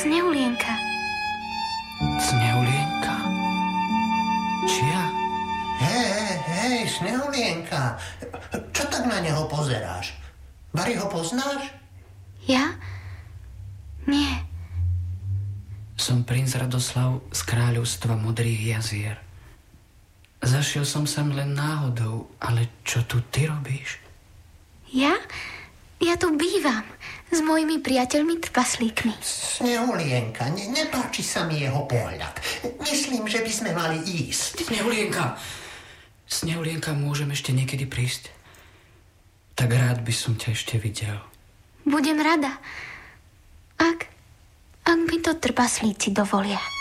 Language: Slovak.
Snehulienka. Snehulienka? Čia? Hej, Snehulienka. Čo tak na neho pozeráš? Bari ho poznáš? Ja? Nie. Som princ Radoslav z kráľovstva Modrých jazier. Zašiel som sem len náhodou, ale čo tu ty robíš? Ja? Ja tu bývam s mojimi priateľmi trpaslíkmi. Snehulienka, nepáči sa mi jeho pohľad. Myslím, že by sme mali ísť. Snehulienka, môžem ešte niekedy prísť? Tak rád by som ťa ešte videl. Budem rada, ak mi to trpaslíci dovolia.